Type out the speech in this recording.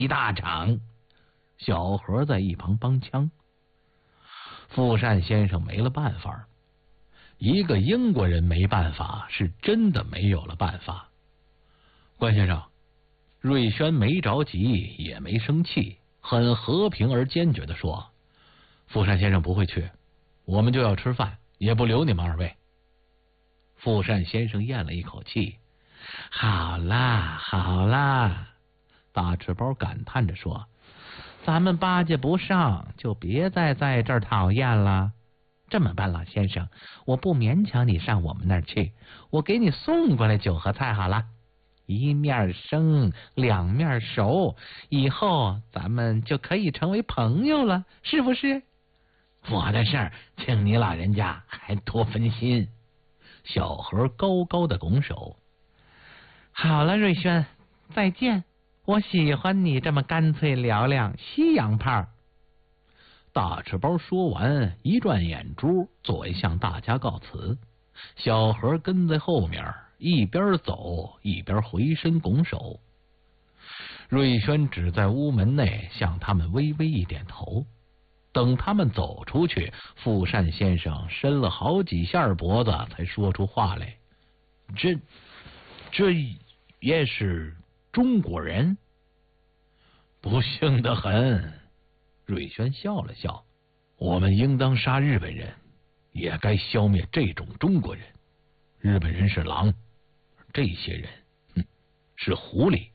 大场。小何在一旁帮腔。富善先生没了办法，一个英国人没办法，是真的没有了办法。关先生，瑞轩没着急，也没生气，很和平而坚决地说：“富善先生不会去，我们就要吃饭，也不留你们二位。”富善先生咽了一口气：“好啦，好啦。”大赤包感叹着说：“咱们巴结不上，就别再在这儿讨厌了。这么办，老先生，我不勉强你上我们那儿去，我给你送过来酒和菜好了，一面生，两面熟，以后咱们就可以成为朋友了，是不是？”“我的事儿，请你老人家还多分心。”小何高高的拱手。“好了，瑞轩，再见。我喜欢你这么干脆嘹亮，西洋派。”大赤包说完，一转眼珠，作为向大家告辞。小何跟在后面，一边走一边回身拱手。瑞轩只在屋门内向他们微微一点头。等他们走出去，富善先生伸了好几下脖子，才说出话来：“这也是中国人？”“不幸得很。”瑞轩笑了笑：“我们应当杀日本人，也该消灭这种中国人。日本人是狼，这些人，是狐狸。”